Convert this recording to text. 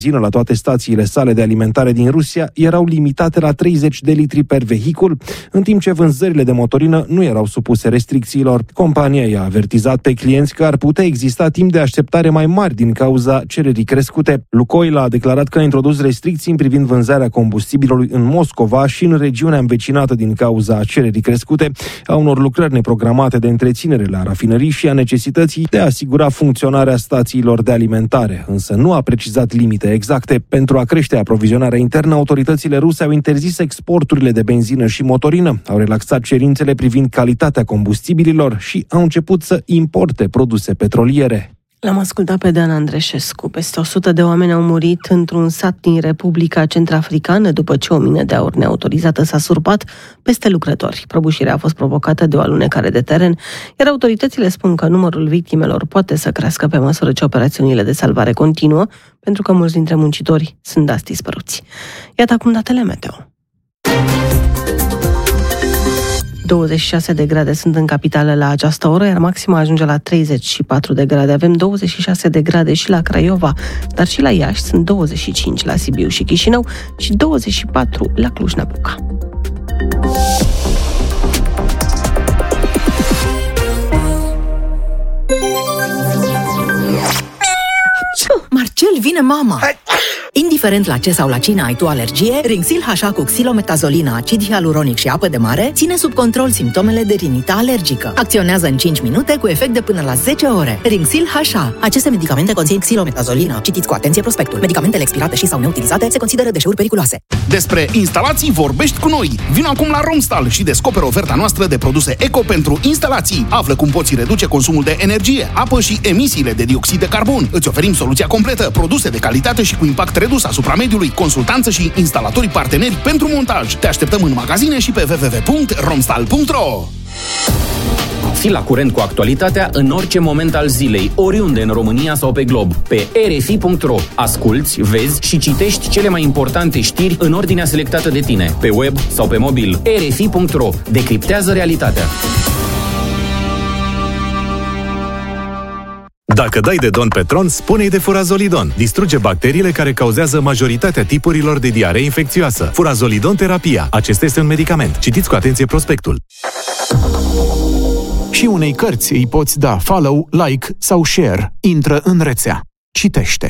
la toate stațiile sale de alimentare din Rusia erau limitate la 30 de litri per vehicul, în timp ce vânzările de motorină nu erau supuse restricțiilor. Compania i-a avertizat pe clienți că ar putea exista timp de așteptare mai mari din cauza cererii crescute. Lukoil a declarat că a introdus restricții privind vânzarea combustibilului în Moscova și în regiunea învecinată din cauza cererii crescute, a unor lucrări neprogramate de întreținere la rafinării și a necesității de a asigura funcționarea stațiilor de alimentare, însă nu a precizat limite exacte. Pentru a crește aprovizionarea internă, autoritățile ruse au interzis exporturile de benzină și motorină, au relaxat cerințele privind calitatea combustibililor și au început să importe produse petroliere. L-am ascultat pe Dan Andreșescu. Peste 100 de oameni au murit într-un sat din Republica Centrafricană după ce o mină de aur neautorizată s-a surpat peste lucrători. Prăbușirea a fost provocată de o alunecare de teren, iar autoritățile spun că numărul victimelor poate să crească pe măsură ce operațiunile de salvare continuă, pentru că mulți dintre muncitori sunt azi dispăruți. Iată acum datele meteo. 26 de grade sunt în capitală la această oră, iar maxima ajunge la 34 de grade. Avem 26 de grade și la Craiova, dar și la Iași sunt 25 la Sibiu și Chișinău și 24 la Cluj-Napoca. Marcel, vine mama! Indiferent la ce sau la cine ai tu alergie, Rinxil HA cu xilometazolină, acid hialuronic și apă de mare ține sub control simptomele de rinită alergică. Acționează în 5 minute cu efect de până la 10 ore. Rinxil HA. Aceste medicamente conțin xilometazolină. Citiți cu atenție prospectul. Medicamentele expirate și sau neutilizate se consideră deșeuri periculoase. Despre instalații vorbești cu noi. Vino acum la Romstal și descoperă oferta noastră de produse eco pentru instalații. Află cum poți reduce consumul de energie, apă și emisiile de dioxid de carbon. Îți oferim soluția completă, produse de calitate și cu impact redus asupra mediului, consultanță și instalatori parteneri pentru montaj. Te așteptăm în magazine și pe www.romstal.ro. Fii la curent cu actualitatea în orice moment al zilei, oriunde în România sau pe glob. Pe rfi.ro asculți, vezi și citești cele mai importante știri în ordinea selectată de tine, pe web sau pe mobil. rfi.ro decriptează realitatea. Dacă dai de Don Petron, spune-i de Furazolidon. Distruge bacteriile care cauzează majoritatea tipurilor de diaree infecțioasă. Furazolidon terapia. Acesta este un medicament. Citiți cu atenție prospectul. Și unei cărți îi poți da follow, like sau share. Intră în rețea. Citește.